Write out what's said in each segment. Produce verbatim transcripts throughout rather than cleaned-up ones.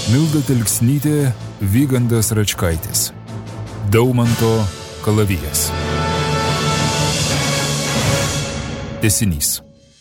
Milda Telksnytė, Vygandas Račkaitis. Daumanto kalavijas. Tęsinys.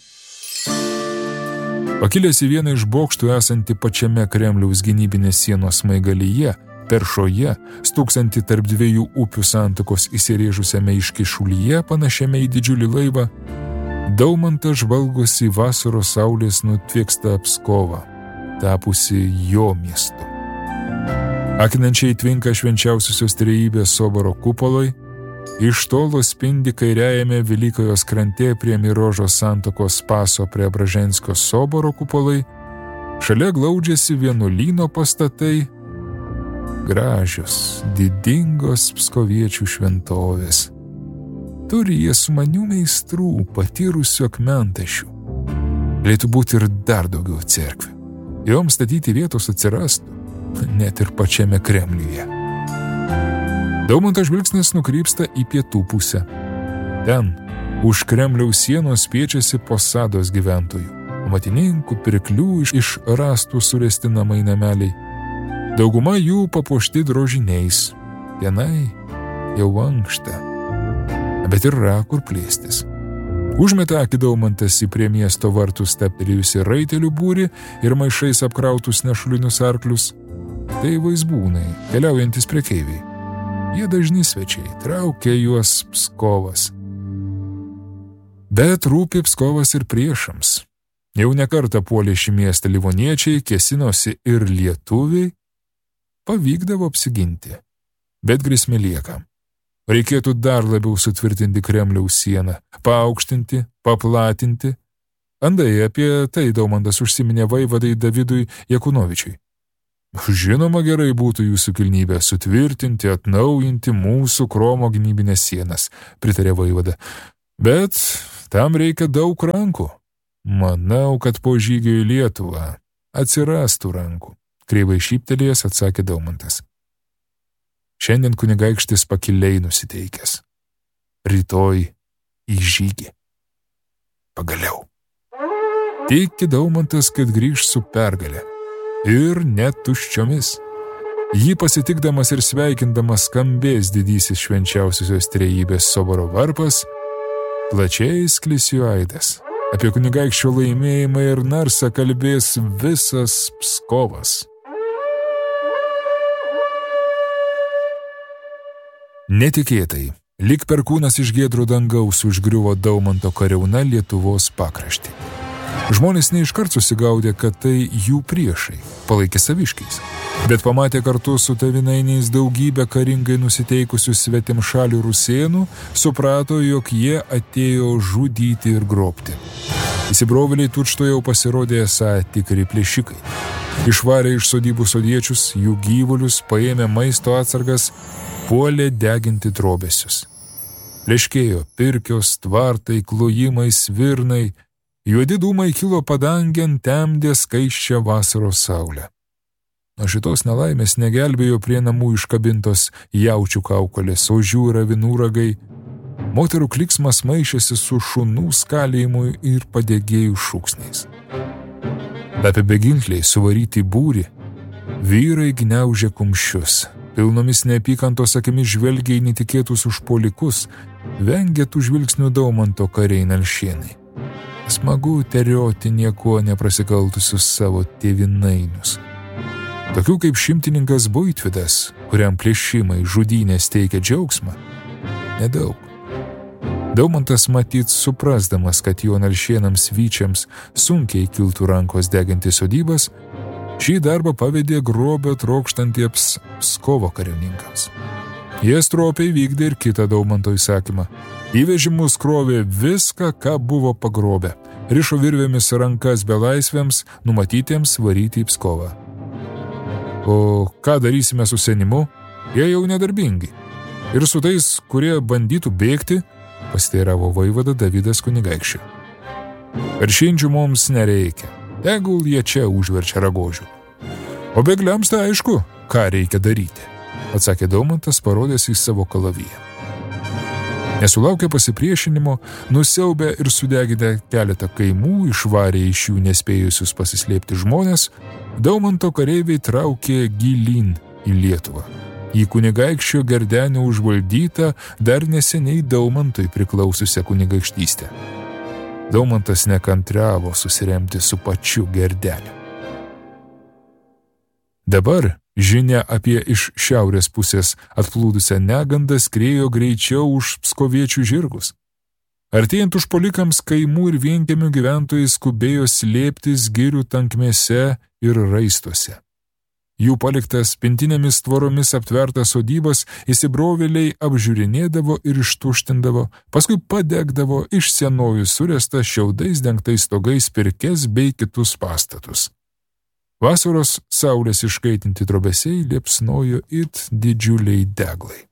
Pakilęs į vieną iš bokštų esantį pačiame Kremliaus gynybinės sienos smaigalyje, Peršoje, stūksantį tarp dviejų upių santakos įsirėžusiame iškišulyje, panašiame į didžiulį laivą, Daumantas žvalgosi vasaros saulės nutviekstą Pskovą, tapusi jo miestu. Akinančiai tvinka švenčiausiosios trejybės soboro kupolai, iš tolo spindi kairiajame Velykojos krante prie Mirožos santakos Paso Preobraženskio soboro kupolai, šalia glaudžiasi vienuolyno pastatai, gražios, didingos pskoviečių šventovės. Turi jie sumanių meistrų, patyrusių akmentašių. Galėtų būti ir dar daugiau cerkvių. Joms statyti vietos atsirastų, net ir pačiame Kremliuje. Daumanto žvilgsnis nukrypsta į pietų pusę. Ten, už Kremliaus sienos spiečiasi Posados gyventojų, amatininkų, pirklių iš, iš rastų suresti namai nameliai. Dauguma jų papuošti drožiniais, vienai jau ankšta, bet ir yra kur plėstis. Užmeta akį Daumantas į prie miesto vartų staptelėjusi raitelių būrį ir maišais apkrautus nešulinius arklius. Tai vaizbūnai, keliaujantis prekeiviai. Jie dažni svečiai, traukia juos Pskovas. Bet rūpi Pskovas ir priešams. Jau nekartą puolė šį miestą livoniečiai, kėsinosi ir lietuviai, pavykdavo apsiginti, bet grėsmė lieka. Reikėtų dar labiau sutvirtinti Kremliaus sieną, paaukštinti, paplatinti. Andai apie tai Daumantas užsiminė vaivadai Davidui Jakunovičiui. Žinoma, gerai būtų jūsų kilnybę sutvirtinti, atnaujinti mūsų Kromo gynybinės sienas, pritarė vaivada. Bet tam reikia daug rankų. Manau, kad po žygio į Lietuvą atsirastų rankų. Kreivai šyptelėjęs atsakė Daumantas. Šiandien kunigaikštis pakiliai nusiteikęs. Rytoj į žygį. Pagaliau. Tiki Daumantas, kad grįž su pergale. Ir net tuščiomis. Jį pasitikdamas ir sveikindamas skambės didysis švenčiausiosios trejybės soboro varpas, plačiai sklis jo aidas. Apie kunigaikščio laimėjimą ir narsą kalbės visas Pskovas. Netikėtai, lyg perkūnas iš giedro dangaus užgriuvo Daumanto kariauna Lietuvos pakraštį. Žmonės neiškart susigaudė, kad tai jų priešai, palaikė saviškiais, bet pamatė kartu su tavinainiais daugybę karingai nusiteikusių svetimšalių rusėnų, suprato, jog jie atėjo žudyti ir grobti. Įsibrovėliai tučtuojau pasirodė esą tikri plėšikai. Išvarė iš sodybų sodiečius, jų gyvulius, paėmė maisto atsargas, puolė deginti trobesius. Pleškėjo pirkios, tvartai, klojimai, svirnai, juodi dūmai kilo padangėn, temdė skaisčią vasaros saulę. Nuo šitos nelaimės negelbėjo prie namų iškabintos jaučių kaukolės, ožių ir avinų ragai. Moterų kliksmas maišėsi su šunų skalėjimu ir padegėjų šūksniais. Apie beginkliai suvaryti būrį, vyrai gniaužė kumščius. Pilnomis neapykantos akimis žvelgia į netikėtus užpuolikus, vengė tų žvilgsnių Daumanto kariai nalšienai. Smagu terioti niekuo neprasikaltusius savo tėvinainius. Tokių kaip šimtininkas Buitvydas, kuriam plėšimai žudynės teikia džiaugsmą, nedaug. Daumantas matyt suprasdamas, kad jo nalšienams vyčiams sunkiai kiltų rankos deginti sodybas, šį darbą pavedė grobio trokštantiems Pskovo karininkams. Jie stropiai vykdė ir kitą Daumanto įsakymą. Įvežimus krovė viską, ką buvo pagrobę. Rišo virvėmis rankas belaisvėms, numatytiems varyti į Pskovą. O ką darysime su senimu? Jie jau nedarbingi. Ir su tais, kurie bandytų bėgti, pasiteiravo vaivada Davidas kunigaikščiui. Karšinčių mums nereikia. Tegul jie čia užverčia ragožių. O bėgliams tai aišku, ką reikia daryti, atsakė Daumantas, parodęs į savo kalaviją. Nesulaukę pasipriešinimo, nusiaubę ir sudeginę keletą kaimų, išvarė iš jų nespėjusius pasislėpti žmonės, Daumanto kareiviai traukė gilyn į Lietuvą. Į kunigaikščio Gerdenio užvaldytą dar neseniai Daumantui priklausiusią kunigaikštystę. Daumantas nekantriavo susiremti su pačiu Gerdeniu. Dabar žinia apie iš šiaurės pusės atplūdusią negandą skriejo greičiau už pskoviečių žirgus. Artėjant užpuolikams kaimų ir vienkiemių gyventojai skubėjo slėptis girių tankmėse ir raistuose. Jų paliktas pintinėmis tvoromis aptvertas sodybas įsibrovėliai apžiūrinėdavo ir ištuštindavo, paskui padegdavo iš senojų surestą šiaudais dengtais stogais pirkes bei kitus pastatus. Vasaros saulės iškaitinti trobesiai liepsnojo it didžiuliai deglai.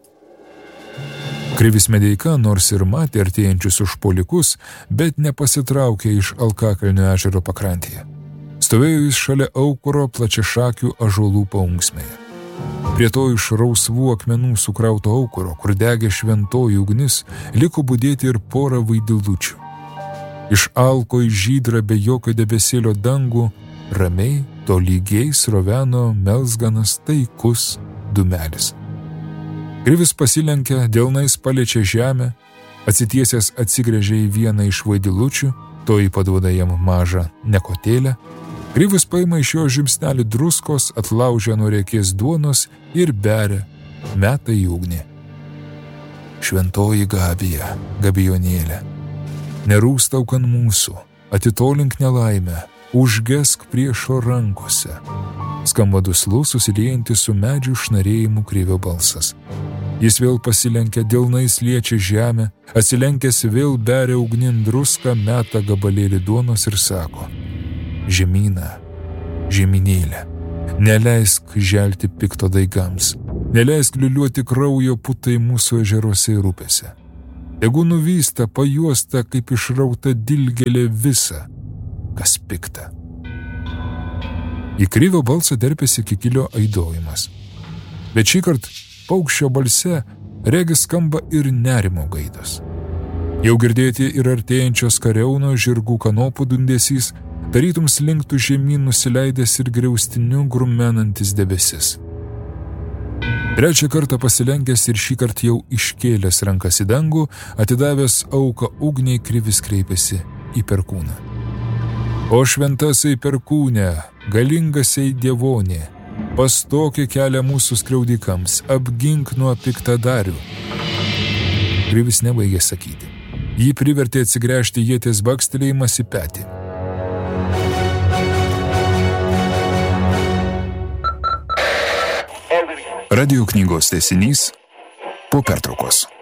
Krivis Medeika nors ir matė artėjančius užpuolikus, bet nepasitraukė iš Alkakalnio ežero pakrantėje. Stovėjo jis šalia aukuro plačiašakių ąžuolų paunksmėje. Prie to iš rausvų akmenų sukrauto aukuro, kur degė šventoji ugnis, liko budėti ir pora vaidilučių. Iš alko į žydrą be jokio debesėlio dangų ramiai, tolygiai sroveno melsganas taikus dūmelis. Krivis pasilenkė, delnais paliečia žemę, atsitiesęs atsigręžė į vieną iš vaidilučių, toji paduoda jam mažą nekotėlę. Krivis paima iš jo žiupsnelį druskos, atlaužia nuo riekės duonos ir beria, meta į ugnį. Šventoji Gabija, Gabijonėlė, nerūstauk ant mūsų, atitolink nelaimę, užgesk priešo rankose. Skamba duslus, susiliejantis su medžių šnarėjimu Krivio balsas. Jis vėl pasilenkia, delnais liečia žemę, atsilenkęs vėl beria ugnin druską, meta gabalėlį duonos ir sako: Žemyna, žemynėlė, neleisk želti pikto daigams, neleisk liuliuoti kraujo putai mūsų ežeruose ir upėse. Tegu nuvysta, pajuosta, kaip išrauta dilgėlė visa, kas pikta. Į Krivio balsą derpėsi kikilio aidojimas. Bet šįkart paukščio balse regis skamba ir nerimo gaidos. Jau girdėti ir artėjančios kariauno žirgų kanopų dundesys, tarytum slinktų žemyn nusileidęs ir griaustiniu grumenantis debesis. Trečią kartą pasilenkęs ir šįkart jau iškėlęs rankas į dangų, atidavęs auką ugniai, Krivis kreipėsi į Perkūną. O šventasai Perkūne, galingasiai dievonė, pastokė kelią mūsų skriaudikams, apgink nuo piktadarių. Krivis nebaigė sakyti. Jį privertė atsigręžti ieties bakstelėjimas į petį. Radio knygos tęsinys po pertraukos.